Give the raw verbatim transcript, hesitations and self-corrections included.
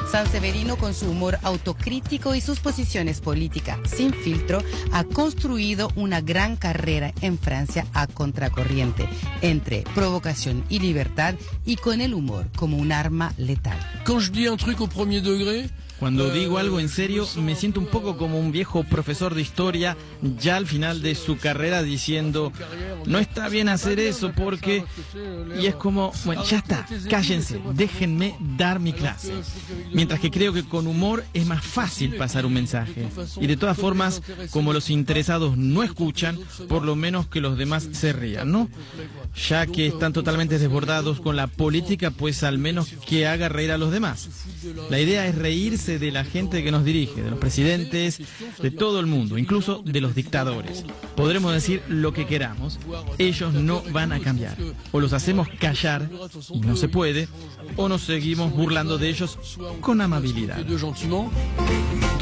Sanseverino, con su humor autocrítico y sus posiciones políticas sin filtro, ha construido una gran carrera en Francia a contracorriente, entre provocación y libertad, y con el humor como un arma letal. Quand je dis un truc au premier degré, Cuando digo algo en serio, me siento un poco como un viejo profesor de historia ya al final de su carrera diciendo, no está bien hacer eso porque... Y es como, bueno, ya está, cállense, déjenme dar mi clase. Mientras que creo que con humor es más fácil pasar un mensaje. Y de todas formas, como los interesados no escuchan, por lo menos que los demás se rían, ¿no? Ya que están totalmente desbordados con la política, pues al menos que haga reír a los demás. La idea es reírse de la gente que nos dirige, de los presidentes, de todo el mundo, incluso de los dictadores. Podremos decir lo que queramos, ellos no van a cambiar. O los hacemos callar, y no se puede, o nos seguimos burlando de ellos con amabilidad.